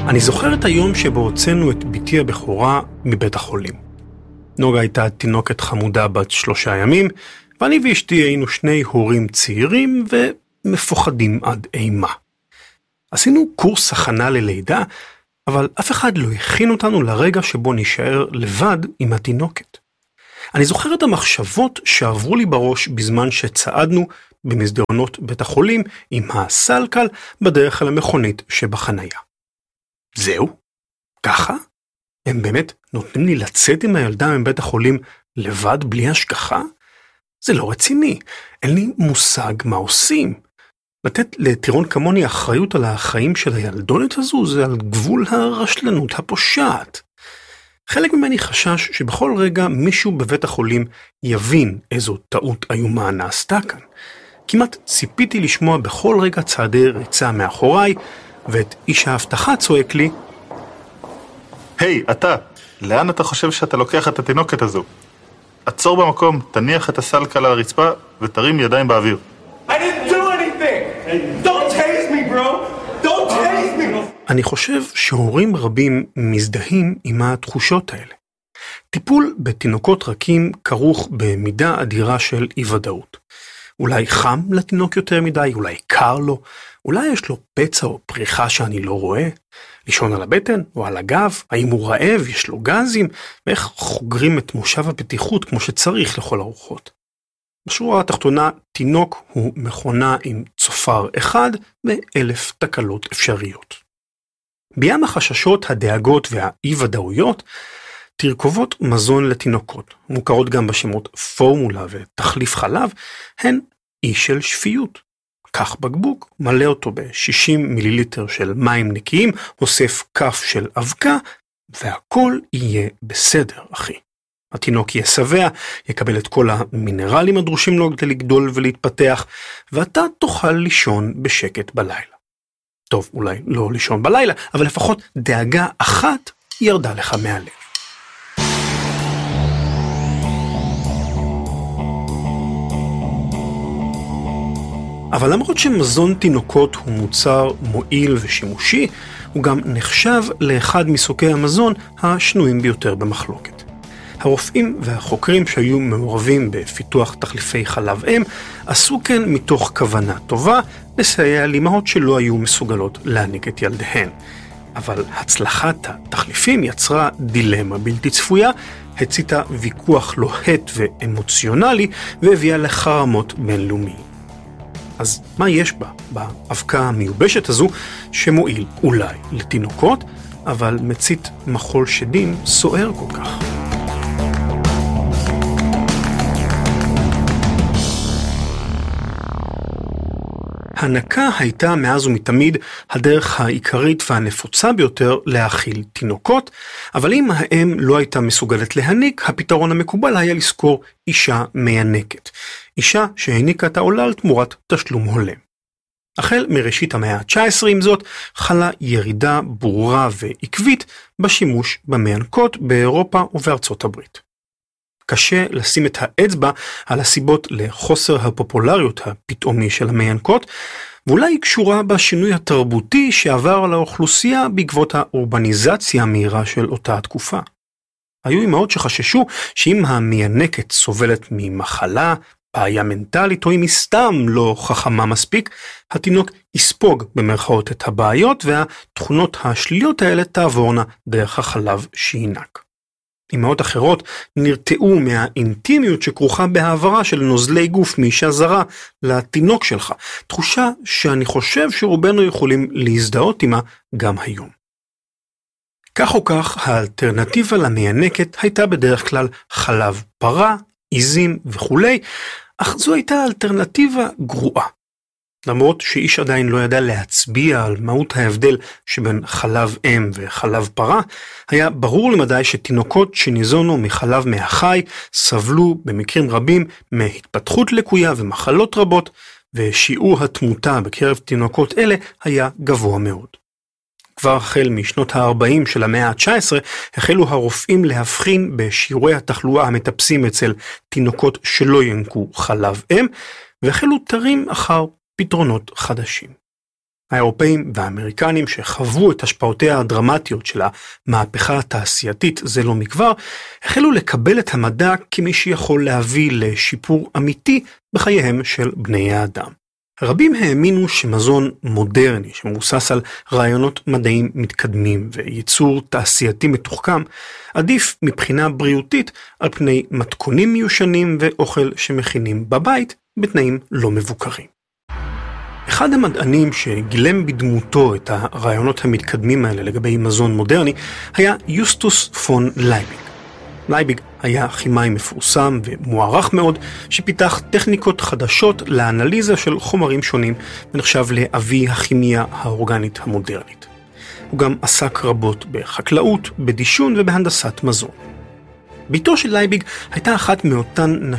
אני זוכר את היום שבו הוצאנו את ביתי הבכורה מבית החולים. נוגה הייתה תינוקת חמודה בת 3 ימים, ואני ואשתי היינו שני הורים צעירים ומפוחדים עד אימה. עשינו קורס הכנה ללידה, אבל אף אחד לא הכין אותנו לרגע שבו נשאר לבד עם התינוקת. אני זוכר את המחשבות שעברו לי בראש בזמן שצעדנו במסדרונות בית החולים עם הסלקל בדרך אל המכונית שבחניה. זהו? ככה? הם באמת נותנים לי לצאת עם הילדה מבית החולים לבד בלי השגחה? זה לא רציני, אין לי מושג מה עושים. לתת לטירון כמוני אחריות על החיים של הילדונת הזו זה על גבול הרשלנות הפושעת. חלק ממני חשש שבכל רגע מישהו בבית החולים יבין איזו טעות איומה נעשתה כאן. כמעט ציפיתי לשמוע בכל רגע צעדי ריצה מאחוריי, ואת איש ההבטחה צועק לי, היי, אתה, לאן אתה חושב שאתה לוקח את התינוקת הזו? עצור במקום, תניח את הסלקל על הרצפה ותרים ידיים באוויר. I didn't do anything! Hey, don't tase me, bro! Don't tase me! אני חושב שהורים רבים מזדהים עם התחושות האלה. טיפול בתינוקות רכים כרוך במידה אדירה של אי-ודאות. אולי חם לתינוק יותר מדי, אולי קר לו, אולי יש לו פצע או פריחה שאני לא רואה, לישון על הבטן או על הגב, האם הוא רעב, יש לו גזים, ואיך חוגרים את מושב הפתיחות כמו שצריך לכל הרוחות. בשורה התחתונה, תינוק הוא מכונה עם צופר אחד ו1,000 תקלות אפשריות. בים החששות, הדאגות והאי-ודאויות, תרכובות מזון לתינוקות, מוכרות גם בשמות פורמולה ותחליף חלב, הן אי של שפיות. קח בקבוק, מלא אותו ב-60 מיליליטר של מים נקיים, אוסף כף של אבקה, והכל יהיה בסדר, אחי. התינוק יהיה שבע, יקבל את כל המינרלים הדרושים לו כדי לגדול ולהתפתח, ואתה תוכל לישון בשקט בלילה. טוב, אולי לא לישון בלילה, אבל לפחות דאגה אחת ירדה לך מהלב. אבל למרות שמזון תינוקות הוא מוצר מועיל ושימושי, הוא גם נחשב לאחד מסוגי המזון השנויים ביותר במחלוקת. הרופאים והחוקרים שהיו מעורבים בפיתוח תחליפי חלב אם, עשו כן מתוך כוונה טובה לסייע לאימהות שלא היו מסוגלות להניק את ילדיהן. אבל הצלחת התחליפים יצרה דילמה בלתי צפויה, הציתה ויכוח לוהט ואמוציונלי והביאה לחרמות בינלאומיים. אז מה יש בה, באבקה המיובשת הזו, שמועיל אולי לתינוקות, אבל מצית מחול שדים סוער כל כך? הנקה הייתה מאז ומתמיד הדרך העיקרית והנפוצה ביותר להאכיל תינוקות, אבל אם האם לא הייתה מסוגלת להניק, הפתרון המקובל היה לזכור אישה מיינקת. אישה שהעניקה את העולל תמורת תשלום הולם. החל מראשית המאה ה-19 עם זאת, חלה ירידה ברורה ועקבית בשימוש במיינקות באירופה ובארצות הברית. קשה לשים את האצבע על הסיבות לחוסר הפופולריות הפתאומי של המיינקות, ואולי היא קשורה בשינוי התרבותי שעבר על האוכלוסייה בעקבות האורבניזציה המהירה של אותה התקופה. היו אמהות שחששו שאם המיינקת סובלת ממחלה, בעיה מנטלית, או אם היא סתם לא חכמה מספיק, התינוק יספוג במרכאות את הבעיות, והתכונות השליליות האלה תעבורנה דרך החלב שינק. אמהות אחרות נרתעו מהאינטימיות שכרוכה בהעברה של נוזלי גוף מאישה זרה לתינוק שלך, תחושה שאני חושב שרובנו יכולים להזדהות עימה גם היום. כך או כך, האלטרנטיבה למיינקת הייתה בדרך כלל חלב פרה, עיזים וכו', אך זו הייתה אלטרנטיבה גרועה. למרות שאיש עדיין לא ידע להצביע על מהות ההבדל שבין חלב אם וחלב פרה, היה ברור למדי שתינוקות שניזונו מחלב מהחי סבלו במקרים רבים מהתפתחות לקויה ומחלות רבות, ושיעור התמותה בקרב תינוקות אלה היה גבוה מאוד. כבר החל משנות ה-40 של המאה ה-19 החלו הרופאים להבחין בשיעורי התחלואה המטפסים אצל תינוקות שלא ינקו חלב אם, והחלו תרים אחר פתרונות חדשים. האירופאים והאמריקנים שחוו את השפעותיה הדרמטיות של המהפכה התעשייתית זה לא מכבר, החלו לקבל את המדע כמי שיכול להביא לשיפור אמיתי בחייהם של בני האדם. רבים האמינו שמזון מודרני שמבוסס על רעיונות מדעיים מתקדמים וייצור תעשייתי מתוחכם עדיף מבחינה בריאותית על פני מתכונים מיושנים ואוכל שמכינים בבית בתנאים לא מבוקרים. אחד המדענים שגילם בדמותו את הרעיונות המתקדמים האלה לגבי מזון מודרני היה יוסטוס פון לייבניץ. לייבניץ היה כימאי מפורסם ומוערך מאוד שפיתח טכניקות חדשות לאנליזה של חומרים שונים ונחשב לאבי הכימיה האורגנית המודרנית. הוא גם עסק רבות בחקלאות, בדישון ובהנדסת מזון. ביתו של לייבניץ הייתה אחת מאותן